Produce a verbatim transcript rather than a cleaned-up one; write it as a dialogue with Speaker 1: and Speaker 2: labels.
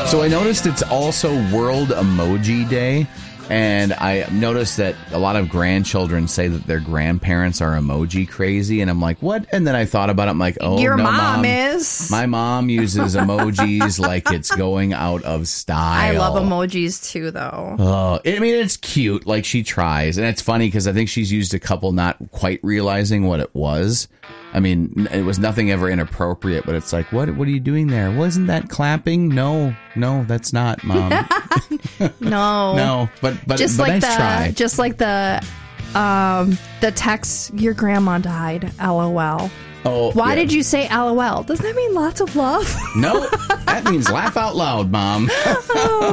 Speaker 1: So I noticed it's also World Emoji Day, and I noticed that a lot of grandchildren say that their grandparents are emoji crazy, and I'm like, what? And then I thought about it, I'm like, oh,
Speaker 2: Your
Speaker 1: no,
Speaker 2: mom,
Speaker 1: mom
Speaker 2: is.
Speaker 1: My mom uses emojis like it's going out of style.
Speaker 2: I love emojis too, though.
Speaker 1: Oh, I mean, it's cute. Like, she tries, and it's funny because I think she's used a couple not quite realizing what it was. I mean, it was nothing ever inappropriate, but it's like, what What are you doing there? Wasn't that clapping? No, no, that's not, Mom.
Speaker 2: No.
Speaker 1: No, but but,
Speaker 2: just
Speaker 1: but
Speaker 2: like
Speaker 1: nice
Speaker 2: the,
Speaker 1: try.
Speaker 2: Just like the, um, the text, your grandma died, LOL.
Speaker 1: Oh,
Speaker 2: Why
Speaker 1: yeah.
Speaker 2: did you say LOL? Doesn't that mean lots of love?
Speaker 1: No, that means laugh out loud, Mom.